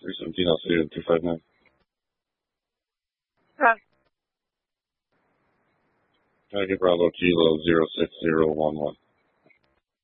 317, I'll see you at 259. Tiger Bravo Kilo 06011.